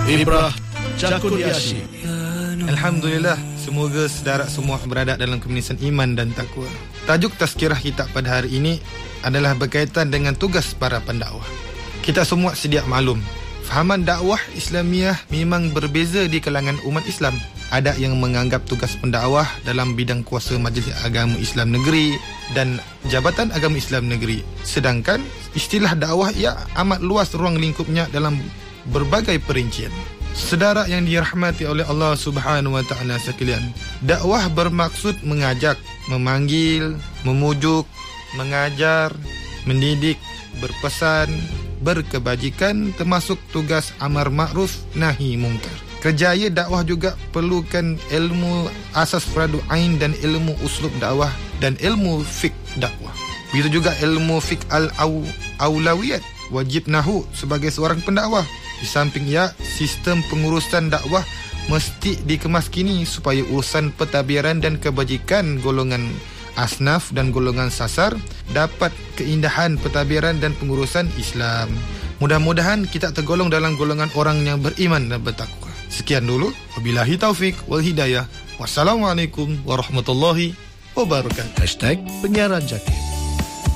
Ibrah Cakudiashi. Alhamdulillah, semoga saudara semua berada dalam kemenisan iman dan takwa. Tajuk tazkirah kita pada hari ini adalah berkaitan dengan tugas para pendakwah. Kita semua sedia maklum, fahaman dakwah Islamiah memang berbeza di kalangan umat Islam. Ada yang menganggap tugas pendakwah dalam bidang kuasa Majlis Agama Islam Negeri dan Jabatan Agama Islam Negeri. Sedangkan istilah dakwah ia amat luas ruang lingkupnya dalam berbagai perincian. Saudara yang dirahmati oleh Allah Subhanahu wa taala sekalian, dakwah bermaksud mengajak, memanggil, memujuk, mengajar, mendidik, berpesan, berkebajikan, termasuk tugas amar makruf nahi mungkar. Kerjaya dakwah juga perlukan ilmu asas fardu ain dan ilmu uslub dakwah dan ilmu fiqh dakwah. Begitu juga ilmu fiqh al-aulawiyat, wajib nahu sebagai seorang pendakwah. Di samping ia, sistem pengurusan dakwah mesti dikemas kini supaya urusan pentadbiran dan kebajikan golongan asnaf dan golongan sasar dapat keindahan pentadbiran dan pengurusan Islam. Mudah-mudahan kita tergolong dalam golongan orang yang beriman dan bertakwa. Sekian dulu. Wabillahi taufik wal hidayah. Wassalamualaikum warahmatullahi wabarakatuh. #Penyiaran Jaki.